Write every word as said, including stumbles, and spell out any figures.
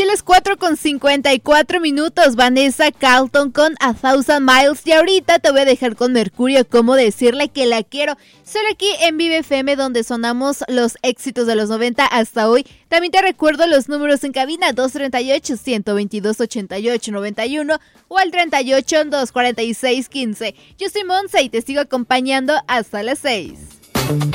las cuatro con cincuenta y cuatro minutos, Vanessa Carlton con A Thousand Miles. Y ahorita te voy a dejar con Mercurio, cómo decirle que la quiero. Solo aquí en Vive F M, donde sonamos los éxitos de los noventa hasta hoy. También te recuerdo los números en cabina: dos treinta y ocho, ciento veintidós, ochenta y ocho, noventa y uno o al treinta y ocho, doscientos cuarenta y seis, quince. Yo soy Monse y te sigo acompañando hasta las seis.